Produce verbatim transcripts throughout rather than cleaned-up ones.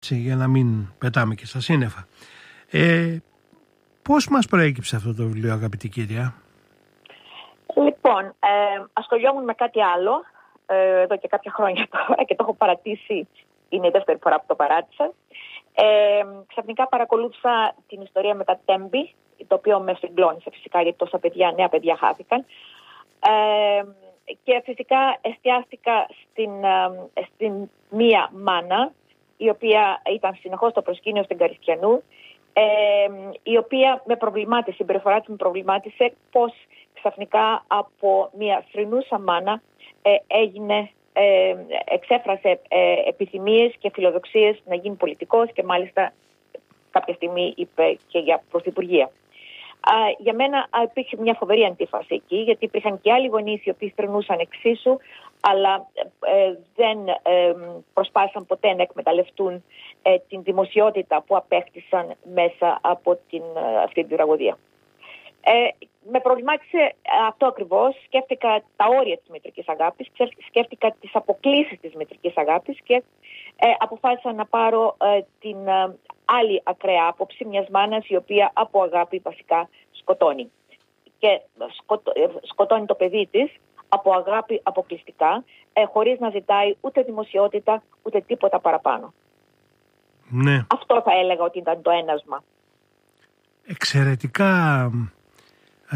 για να μην πετάμε και στα σύννεφα. Ε, πώς μας προέκυψε αυτό το βιβλίο, αγαπητή κυρία? Λοιπόν, ε, ασχολιόμουν με κάτι άλλο ε, εδώ και κάποια χρόνια τώρα και το έχω παρατήσει, είναι η δεύτερη φορά που το παράτησα. Ε, ξαφνικά παρακολούθησα την ιστορία με τα Τέμπη, το οποίο με συγκλώνησε φυσικά, γιατί τόσα παιδιά, νέα παιδιά χάθηκαν. Ε, και φυσικά εστιάστηκα στην, ε, στην μία μάνα, η οποία ήταν συνεχώς στο προσκήνιο στην Καριστιανού, ε, η οποία με προβλημάτισε, η συμπεριφορά της με προβλημάτισε πώς ξαφνικά από μια θρηνούσα μάνα ε, έγινε, ε, εξέφρασε ε, επιθυμίες και φιλοδοξίες να γίνει πολιτικός και μάλιστα κάποια στιγμή είπε και για πρωθυπουργία. Α, για μένα υπήρχε μια φοβερή αντίφαση εκεί, γιατί υπήρχαν και άλλοι γονείς οι οποίοι θρηνούσαν εξίσου, αλλά ε, δεν ε, προσπάθησαν ποτέ να εκμεταλλευτούν ε, την δημοσιότητα που απέκτησαν μέσα από την, ε, αυτή την τραγωδία. Ε, με προβλημάτισε αυτό ακριβώς. Σκέφτηκα τα όρια της μητρικής αγάπης, σκέφτηκα τις αποκλίσεις της μητρικής αγάπης και ε, αποφάσισα να πάρω ε, την ε, άλλη ακραία άποψη μιας μάνας η οποία από αγάπη βασικά σκοτώνει. Και σκοτώ, ε, σκοτώνει το παιδί της από αγάπη αποκλειστικά, ε, χωρίς να ζητάει ούτε δημοσιότητα ούτε τίποτα παραπάνω. Ναι. Αυτό θα έλεγα ότι ήταν το ένασμα. Εξαιρετικά α,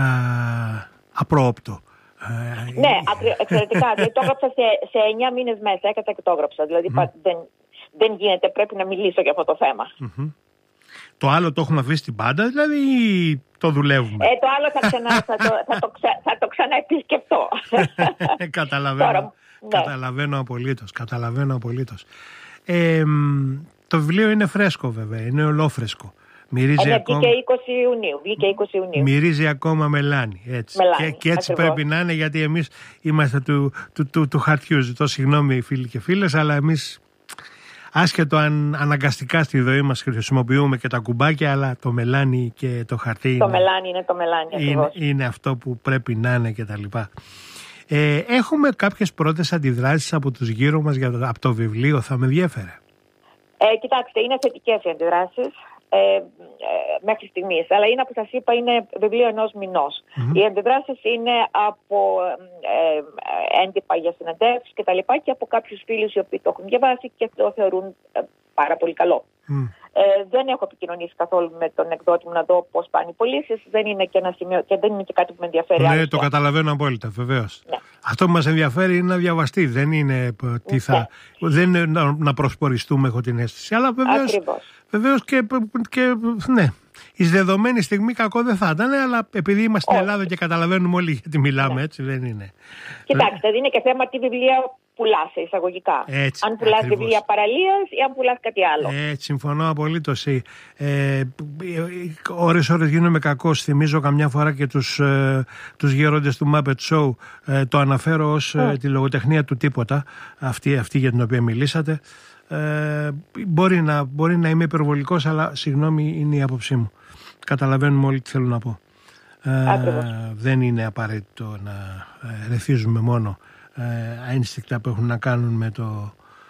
απρόοπτο. Ναι, εξαιρετικά. το έγραψα σε, σε εννιά μήνες μέσα, έκανα και το έγραψα. Δηλαδή mm. δεν, δεν γίνεται, πρέπει να μιλήσω για αυτό το θέμα. Mm-hmm. Το άλλο το έχουμε αφήσει στην πάντα, δηλαδή ή το δουλεύουμε? Ε, το άλλο θα, ξανα, θα, το, θα, το, ξα, θα το ξαναεπισκεφτώ. Καταλαβαίνω, Τώρα, ναι. καταλαβαίνω απολύτως, καταλαβαίνω απολύτως. Ε, το βιβλίο είναι φρέσκο βέβαια, είναι ολόφρεσκο. Μυρίζει ε, ακόμα... βγήκε είκοσι Ιουνίου, βγήκε είκοσι Ιουνίου. Μυρίζει ακόμα μελάνι, έτσι. Μελάνι, και, και έτσι ακριβώς. Πρέπει να είναι, γιατί εμείς είμαστε του, του, του, του χαρτιού. Ζητώ συγγνώμη φίλοι και φίλες, αλλά εμείς άσχετο αν αναγκαστικά στη ζωή μας χρησιμοποιούμε και τα κουμπάκια, αλλά το μελάνι και το χαρτί το είναι, μελάνι είναι το μελάνι είναι, είναι αυτό που πρέπει να είναι και τα λοιπά. Ε, έχουμε κάποιες πρώτες αντιδράσεις από τους γύρω μας για το, από το βιβλίο, θα με ενδιέφερε. Ε, κοιτάξτε, είναι θετικές οι αντιδράσεις ε, ε, μέχρι στιγμής, αλλά είναι, όπως σας είπα, είναι βιβλίο ενός μηνός. Mm-hmm. Οι αντιδράσεις είναι από ε, ε, έντυπα για συναντεύσεις και τα λοιπά και από κάποιους φίλους οι οποίοι το έχουν διαβάσει και το θεωρούν ε, πάρα πολύ καλό. Mm. Ε, δεν έχω επικοινωνήσει καθόλου με τον εκδότη μου να δω πώς πάνε οι πωλήσεις. Δεν είναι και ένα σημείο και δεν είναι και κάτι που με ενδιαφέρει. Ναι, το καταλαβαίνω απόλυτα, βεβαίως. Ναι. Αυτό που μας ενδιαφέρει είναι να διαβαστεί. Δεν είναι, τι θα, ναι. δεν είναι να, να προσποριστούμε, έχω την αίσθηση. Αλλά βεβαίως, βεβαίως και, και ναι. Εις δεδομένη στιγμή κακό δεν θα ήταν, αλλά επειδή είμαστε στην Ελλάδα και καταλαβαίνουμε όλοι γιατί μιλάμε, ναι. έτσι δεν είναι. Κοιτάξτε, δεν είναι και θέμα τι βιβλία πουλάς εισαγωγικά. Έτσι, αν πουλάς ακριβώς. βιβλία παραλίας ή αν πουλάς κάτι άλλο. Έτσι, συμφωνώ απολύτως. Ε, ώρες ώρες γίνομαι κακός. Θυμίζω καμιά φορά και τους, ε, τους γέροντες του Muppet Show. Ε, το αναφέρω ως ε, τη λογοτεχνία του τίποτα, αυτή, αυτή για την οποία μιλήσατε. Ε, μπορεί, να, μπορεί να είμαι υπερβολικός, αλλά συγγνώμη, είναι η άποψή μου. Καταλαβαίνουμε όλοι τι θέλω να πω. Ε, δεν είναι απαραίτητο να ε, ρεθίζουμε μόνο ε, ένστικτα που έχουν να κάνουν με το,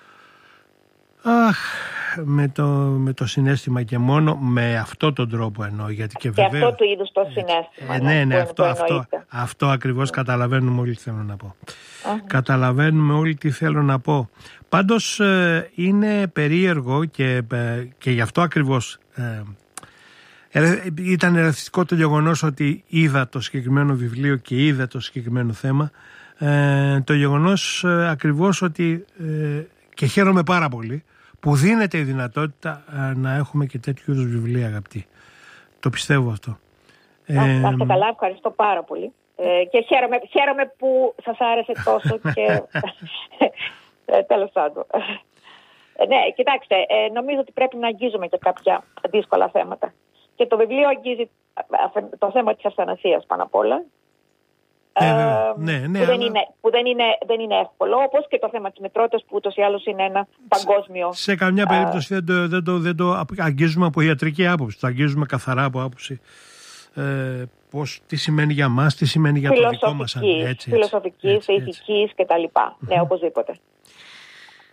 αχ, με το, με το συναίσθημα και μόνο με αυτό τον τρόπο εννοώ. Γιατί και, και βεβαίως, αυτό του είδους το συναίσθημα. Ε, ναι, ναι, αυτό, αυτό, αυτό ακριβώς καταλαβαίνουμε όλοι τι θέλω να πω. Uh-huh. Καταλαβαίνουμε όλοι τι θέλω να πω. Πάντως ε, είναι περίεργο και, ε, και γι' αυτό ακριβώς ε, ε, ήταν ερεθιστικό το γεγονός ότι είδα το συγκεκριμένο βιβλίο και είδα το συγκεκριμένο θέμα. Ε, το γεγονός ε, ακριβώς ότι ε, και χαίρομαι πάρα πολύ που δίνεται η δυνατότητα ε, να έχουμε και τέτοιου είδους βιβλία, αγαπητοί. Το πιστεύω αυτό. Να είστε καλά, ευχαριστώ πάρα πολύ. Ε, και χαίρομαι, χαίρομαι που σας άρεσε τόσο και ε, τέλος πάντων. Ε, ναι, κοιτάξτε, ε, νομίζω ότι πρέπει να αγγίζουμε και κάποια δύσκολα θέματα. Και το βιβλίο αγγίζει το θέμα της αυθανασίας πάνω απ' όλα. Ε, ε, ναι, ναι, που, δεν αλλά... είναι, που δεν, είναι, δεν είναι εύκολο, όπως και το θέμα της μητρότητας που ούτως ή άλλως είναι ένα παγκόσμιο. Σε, σε καμιά περίπτωση δεν το, δεν, το, δεν το αγγίζουμε από ιατρική άποψη, το αγγίζουμε καθαρά από άποψη ε, πώς, τι σημαίνει για μας, τι σημαίνει για το δικό μας. Φιλοσοφικής, ηθικής κτλ. Ναι, οπωσδήποτε.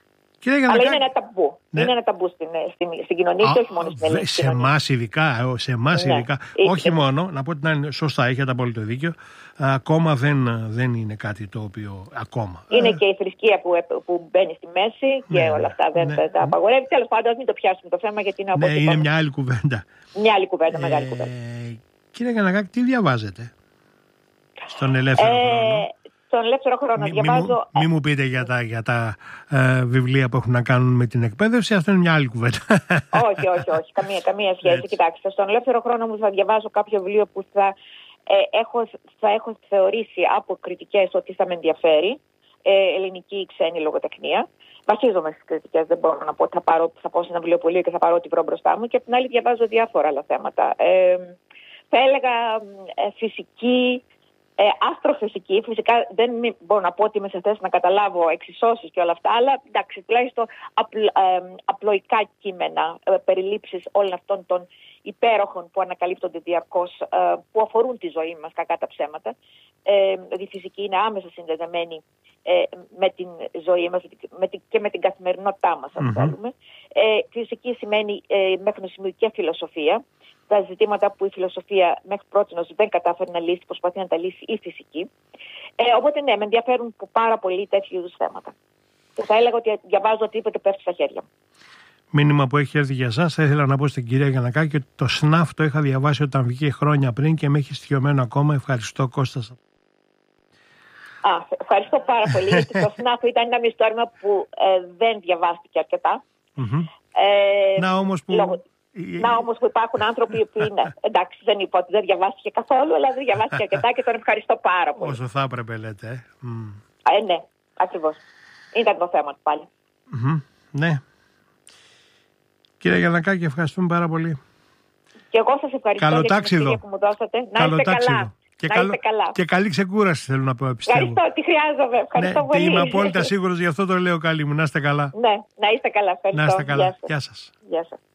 Κύριε Αλλά Γιαννακάκη, είναι ένα ταμπού. Ναι. Είναι ένα ταμπού στην, στην, στην κοινωνία Α, και όχι μόνο στην ελληνική σε κοινωνία. εμάς ειδικά, σε εμάς Ναι. ειδικά. Ε, όχι ε, μόνο, να πω την άλλη, σωστά, έχετε απόλυτο δίκιο. Ακόμα δεν, δεν είναι κάτι το οποίο ακόμα. Είναι Ε, και η θρησκεία που, επ- που μπαίνει στη μέση και Ναι, όλα αυτά δεν ναι. τα- τα απαγορεύει. Τέλος πάντων, μην το πιάσουμε το θέμα, γιατί είναι, ναι, όπως είναι είπαμε, μια άλλη κουβέντα. μια άλλη κουβέντα, μεγάλη Ε, κουβέντα. Κύριε Γιαννακάκη, τι διαβάζετε στον ελεύθερο χρόνο? Ε, στον ελεύθερο χρόνο Μη, μη, διαβάζω. μου, μη μου πείτε για τα, για τα ε, βιβλία που έχουν να κάνουν με την εκπαίδευση, αυτό είναι μια άλλη κουβέντα. Όχι, όχι, όχι. Καμία, καμία σχέση. Έτσι. Κοιτάξτε, στον ελεύθερο χρόνο μου θα διαβάζω κάποιο βιβλίο που θα, ε, έχω, θα έχω θεωρήσει από κριτικές ότι θα με ενδιαφέρει. Ε, ελληνική ή ξένη λογοτεχνία. Βασίζομαι στις κριτικές. Δεν μπορώ να πω ότι θα, πάρω, θα πάω σε ένα βιβλιοπωλείο και θα πάρω ό,τι βρω μπροστά μου. Και από την άλλη διαβάζω διάφορα άλλα θέματα. Ε, θα έλεγα ε, φυσική. Ε, αστροφυσική, φυσικά δεν μη- μπορώ να πω ότι είμαι σε θέση να καταλάβω εξισώσεις και όλα αυτά, αλλά εντάξει, τουλάχιστον απλ, ε, απλοϊκά κείμενα, ε, περιλήψεις όλων αυτών των υπέροχων που ανακαλύπτονται διαρκώς, ε, που αφορούν τη ζωή μας, κακά τα ψέματα. Ε, η φυσική είναι άμεσα συνδεδεμένη ε, με την ζωή μας με την, και με την καθημερινότητά μας, αν Μμμ. θέλουμε. Ε, φυσική σημαίνει ε, μέχρι ένα σημείο και φιλοσοφία. Τα ζητήματα που η φιλοσοφία μέχρι πρότινος δεν κατάφερε να λύσει, προσπαθεί να τα λύσει η φυσική. Ε, οπότε ναι, με ενδιαφέρουν πάρα πολύ τέτοιου είδους θέματα. Και θα έλεγα ότι διαβάζω οτιδήποτε πέφτει στα χέρια μου. Μήνυμα που έχει έρθει για εσάς, θα ήθελα να πω στην κυρία Γιαννακάκη ότι το ΣΝΑΦ το είχα διαβάσει όταν βγήκε χρόνια πριν και με έχει στοιχειωμένο ακόμα. Ευχαριστώ, Κώστας. Α, ευχαριστώ πάρα πολύ, γιατί το ΣΝΑΦ ήταν ένα μυστόρημα που ε, δεν διαβάστηκε αρκετά. Μμμ. Ε, Να όμως που... λόγω- Να όμως που υπάρχουν άνθρωποι που είναι. Εντάξει, δεν είπα ότι δεν διαβάστηκε καθόλου, αλλά δεν διαβάστηκε αρκετά και τον ευχαριστώ πάρα πολύ. Όσο θα έπρεπε, λέτε. Ε. Μμ. Ε, ναι, ακριβώς. Ήταν το θέμα του πάλι. Μμμ. Ναι. Κύριε Γιαννακάκη, ευχαριστούμε πάρα πολύ. Και εγώ σας ευχαριστώ Καλό για την τάξιδο. ευκαιρία που μου δώσατε. Να Καλό είστε τάξιδο. καλά. Και, να καλό... είστε καλά. και καλή ξεκούραση θέλω να πω, πιστεύω. Ευχαριστώ, τι χρειάζομαι. Ευχαριστώ Ναι, πολύ. είμαι απόλυτα σίγουρος, γι' αυτό το λέω, καλή μου. Να είστε καλά. Ναι, να είστε καλά. Ευχαριστώ. Να είστε καλά. Γεια σας. Γεια σας. Γεια σας.